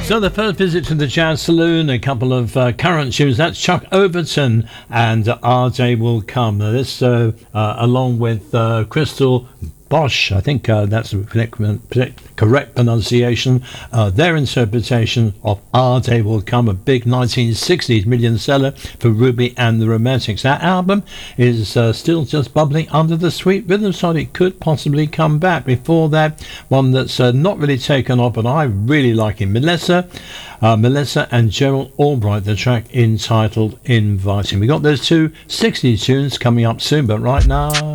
So the first visit to the Jazz Saloon, a couple of current tunes. That's Chuck Overton and Our Day Will Come. Now this along with Crystal Bosch, I think that's the correct pronunciation. Their interpretation of Our Day Will Come, a big 1960s million seller for Ruby and the Romantics. That album is still just bubbling under the sweet rhythm, so it could possibly come back. Before that, one that's not really taken off, but I really like it. Melissa and Gerald Albright, the track entitled Inviting. We got those two 60s tunes coming up soon, but right now...